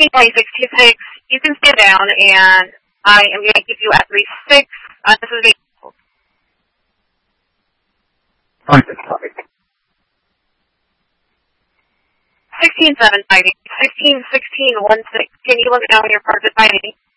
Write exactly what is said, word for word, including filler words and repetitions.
sixteen twenty, sixteen six, you can stand down, and I am going to give you at least six. Uh, this is sixteen seven fighting, sixteen sixteen one six. Can you let me know when you're perfect fighting?